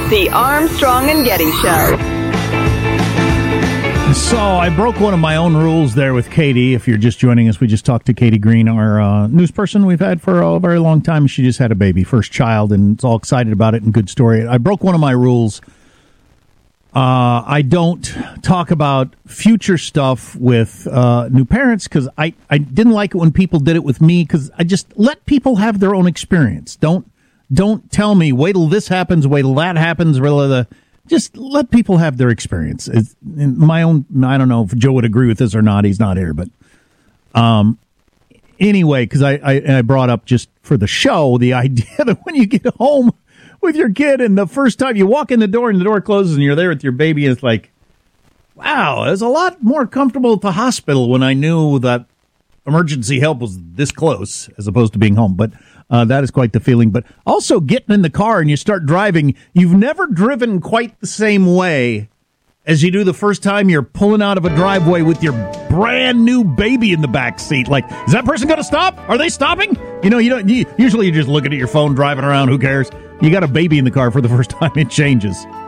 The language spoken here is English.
The Armstrong and Getty Show. So I broke one of my own rules there with Katie. If you're just joining us, we just talked to Katie Green, our news person we've had for a very long time. She just had a baby, first child, and is all excited about it and good story. I broke one of my rules. I don't talk about future stuff with new parents because I didn't like it when people did it with me because I just let people have their own experience. Don't tell me, wait till this happens, wait till that happens, just let people have their experience. It's in my own, I don't know if Joe would agree with this or not. He's not here, but anyway, because I brought up just for the show the idea that when you get home with your kid and the first time you walk in the door and the door closes and you're there with your baby, and it's like, wow, it was a lot more comfortable at the hospital when I knew that emergency help was this close as opposed to being home. But that is quite the feeling. But also getting in the car and you start driving, you've never driven quite the same way as you do the first time you're pulling out of a driveway with your brand new baby in the back seat. Like, is that person going to stop? Are they stopping? Usually you're just looking at your phone, driving around. Who cares? You got a baby in the car for the first time. It changes.